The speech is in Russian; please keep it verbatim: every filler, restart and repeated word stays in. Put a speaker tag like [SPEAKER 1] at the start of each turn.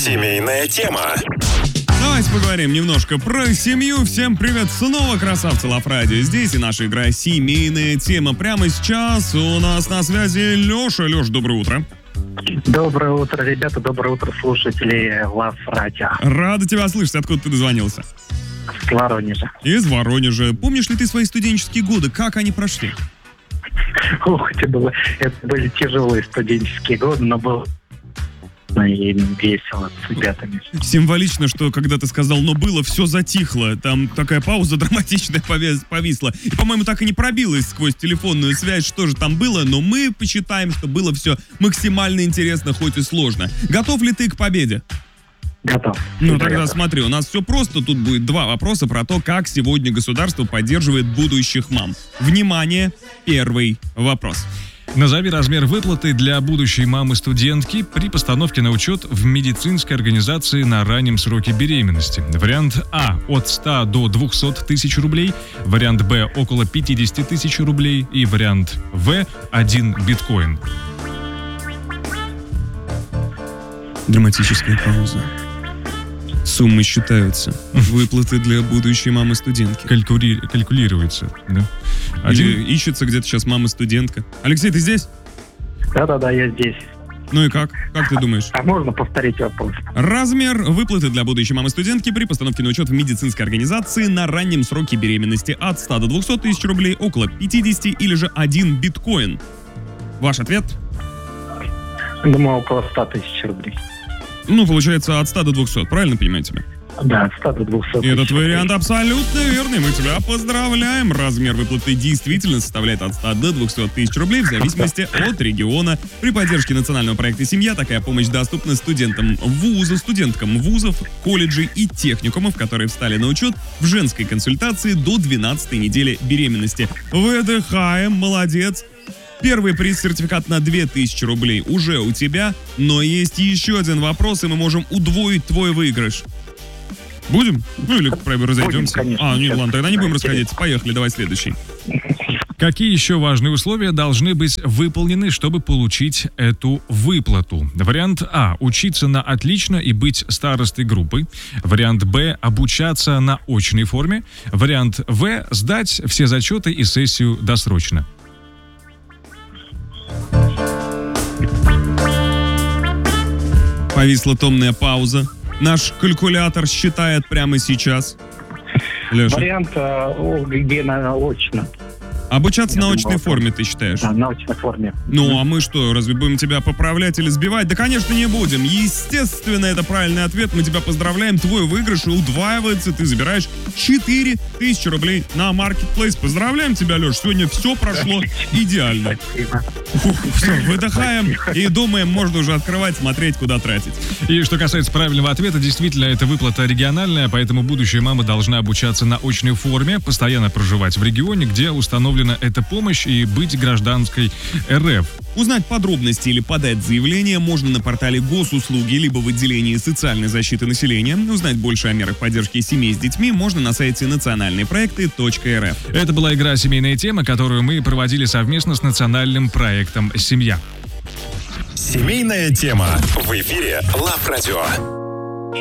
[SPEAKER 1] Семейная тема.
[SPEAKER 2] Давайте поговорим немножко про семью. Всем привет снова, красавцы Лав Радио. Здесь и наша игра «Семейная тема». Прямо сейчас у нас на связи Леша. Леш, доброе утро.
[SPEAKER 3] Доброе утро, ребята. Доброе утро, слушатели Лав Радио.
[SPEAKER 2] Рада тебя слышать. Откуда ты дозвонился?
[SPEAKER 3] С Воронежа.
[SPEAKER 2] Из Воронежа. Помнишь ли ты свои студенческие годы? Как они прошли?
[SPEAKER 3] Ух, это, было, это были тяжелые студенческие годы, но было и весело с ребятами.
[SPEAKER 2] Символично, что когда ты сказал «но было», все затихло. Там такая пауза драматичная повисла. И, по-моему, так и не пробилась сквозь телефонную связь, что же там было, но мы посчитаем, что было все максимально интересно, хоть и сложно. Готов ли ты к победе?
[SPEAKER 3] Готов.
[SPEAKER 2] Ну,
[SPEAKER 3] Всегда
[SPEAKER 2] тогда
[SPEAKER 3] готов.
[SPEAKER 2] смотри, у нас все просто. Тут будет два вопроса про то, как сегодня государство поддерживает будущих мам. Внимание, первый вопрос.
[SPEAKER 4] Назови размер выплаты для будущей мамы-студентки при постановке на учет в медицинской организации на раннем сроке беременности. Вариант А – от ста до двухсот тысяч рублей, вариант Б – около пятидесяти тысяч рублей и вариант В – один биткоин.
[SPEAKER 2] Драматическая пауза. Суммы считаются. Выплаты для будущей мамы-студентки.
[SPEAKER 4] Калькули... Калькулируется, да?
[SPEAKER 2] Или
[SPEAKER 4] Один...
[SPEAKER 2] ищется где-то сейчас мама-студентка. Алексей, ты здесь?
[SPEAKER 3] Да-да-да, я здесь.
[SPEAKER 2] Ну и как? Как ты думаешь?
[SPEAKER 3] А можно повторить вопрос?
[SPEAKER 2] Размер выплаты для будущей мамы-студентки при постановке на учет в медицинской организации на раннем сроке беременности от ста до двухсот тысяч рублей, около пятидесяти или же один биткоин. Ваш ответ?
[SPEAKER 3] Думаю, около ста тысяч рублей.
[SPEAKER 2] Ну, получается, от ста до двухсот, правильно понимаю тебя?
[SPEAKER 3] Да, от ста до двухсот тысяч.
[SPEAKER 2] Этот вариант абсолютно верный. Мы тебя поздравляем. Размер выплаты действительно составляет от ста до двухсот тысяч рублей в зависимости от региона. При поддержке национального проекта «Семья» такая помощь доступна студентам вузов, студенткам вузов, колледжей и техникумов, которые встали на учет в женской консультации до двенадцатой недели беременности. Выдыхаем, молодец. Первый приз, сертификат на две тысячи рублей, уже у тебя, но есть еще один вопрос, и мы можем удвоить твой выигрыш. Будем? Ну или, к примеру, разойдемся.
[SPEAKER 3] Будем, конечно.
[SPEAKER 2] А, не, ладно, тогда не будем
[SPEAKER 3] Интересно.
[SPEAKER 2] расходиться. Поехали, давай следующий.
[SPEAKER 4] Какие еще важные условия должны быть выполнены, чтобы получить эту выплату? Вариант А – учиться на отлично и быть старостой группы. Вариант Б – обучаться на очной форме. Вариант В – сдать все зачеты и сессию досрочно.
[SPEAKER 2] Повисла томная пауза. Наш калькулятор считает прямо сейчас. Леша,
[SPEAKER 3] Вариант, э, где на очно.
[SPEAKER 2] обучаться
[SPEAKER 3] Я
[SPEAKER 2] на
[SPEAKER 3] думаю,
[SPEAKER 2] очной
[SPEAKER 3] вопрос.
[SPEAKER 2] форме, ты считаешь?
[SPEAKER 3] Да, на очной форме.
[SPEAKER 2] Ну, а мы что, разве будем тебя поправлять или сбивать? Да, конечно, не будем. Естественно, это правильный ответ. Мы тебя поздравляем. Твой выигрыш удваивается. Ты забираешь четыре тысячи рублей на Marketplace. Поздравляем тебя, Леш. Сегодня все прошло идеально.
[SPEAKER 3] Спасибо.
[SPEAKER 2] Все, выдыхаем и думаем, можно уже открывать, смотреть, куда тратить.
[SPEAKER 4] И что касается правильного ответа, действительно, эта выплата региональная, поэтому будущая мама должна обучаться на очной форме, постоянно проживать в регионе, где установлена эта помощь, и быть гражданской эр эф.
[SPEAKER 2] Узнать подробности или подать заявление можно на портале Госуслуги, либо в отделении социальной защиты населения. Узнать больше о мерах поддержки семей с детьми можно на сайте национальные проекты точка эр эф.
[SPEAKER 4] Это была игра «Семейная тема», которую мы проводили совместно с национальным проектом «Семья».
[SPEAKER 1] Семейная тема. В эфире Лав Радио.